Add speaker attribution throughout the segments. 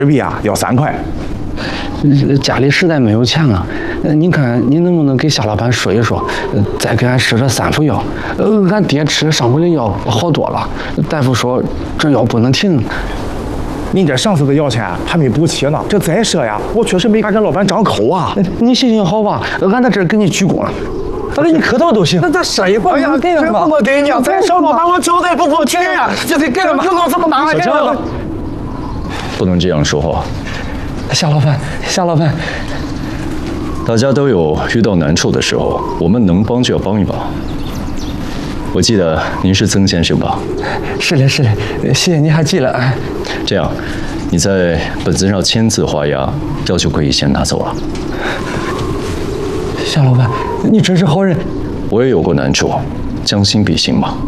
Speaker 1: 币啊要3块。
Speaker 2: 家里实在没有钱了，您看您能不能给夏老板说一说，再给俺设这3副药？俺爹吃上回的药好多了，大夫说这药不能停。
Speaker 1: 您这上次的药钱还没补齐呢，这再设呀，我确实没看这老板张口啊。
Speaker 2: 你行行好吧，俺在这儿给你鞠躬了。他给你磕头都行。
Speaker 3: 那设一会儿呀，给什么？我给你，咱小老板我交代不听呀，这得给嘛？这么忙啊？给了。
Speaker 4: 不能这样说话。
Speaker 2: 夏老板，
Speaker 4: 大家都有遇到难处的时候，我们能帮就要帮一把。我记得您是曾先生吧？
Speaker 2: 是的，谢谢你还记了。哎，
Speaker 4: 这样，你在本子上签字画押，药就可以先拿走了。
Speaker 2: 夏老板，你真是好人。
Speaker 4: 我也有过难处，将心比心嘛。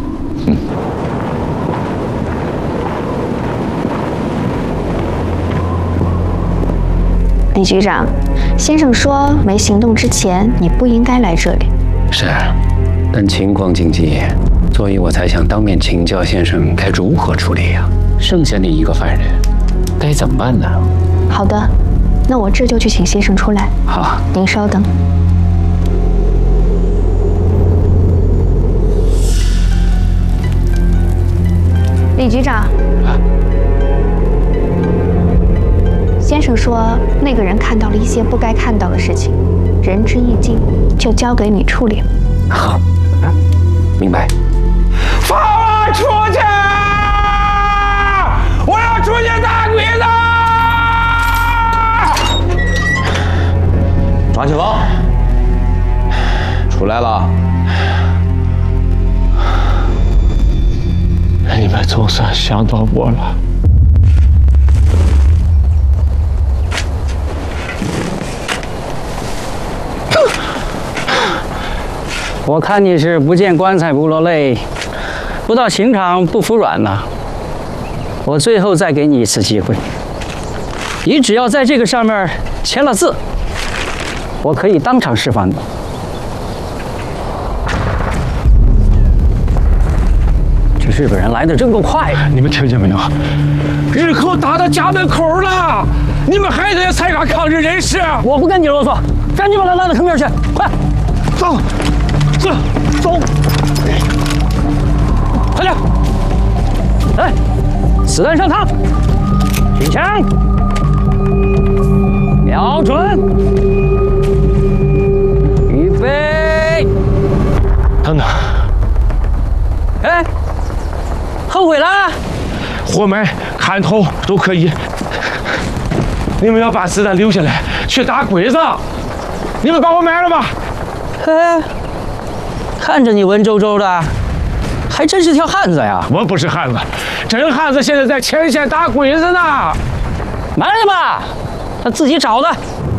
Speaker 5: 李局长，先生说没行动之前你不应该来这里。
Speaker 2: 是，但情况紧急，所以我才想当面请教先生该如何处理呀。
Speaker 6: 剩下你一个犯人，该怎么办呢？
Speaker 5: 好的，那我这就去请先生出来。
Speaker 2: 好，
Speaker 5: 您稍等。李局长。先生说，那个人看到了一些不该看到的事情，仁至义尽，就交给你处理了。
Speaker 2: 好，明白。
Speaker 3: 放我出去！我要出去打鬼子！
Speaker 7: 马启峰，出来了。
Speaker 6: 你们总算想到我了。
Speaker 8: 我看你是不见棺材不落泪，不到刑场不服软呐。我最后再给你一次机会，你只要在这个上面签了字，我可以当场释放你。这日本人来的真够快的，
Speaker 2: 你们听见没有？
Speaker 3: 日寇打到家门口了，你们还在参加抗日人士？
Speaker 8: 我不跟你啰嗦，赶紧把他拉到坑边去，快
Speaker 3: 走！走，
Speaker 8: 快点！来，子弹上膛，举枪，瞄准，预备。
Speaker 3: 等等，
Speaker 8: 哎，后悔了？
Speaker 3: 活埋、砍头都可以。你们要把子弹留下来去打鬼子，你们把我埋了吧。
Speaker 8: 哎。看着你文绉绉的，还真是条汉子呀！
Speaker 3: 我不是汉子，真汉子现在在前线打鬼子呢。
Speaker 8: 埋了吧，他自己找的。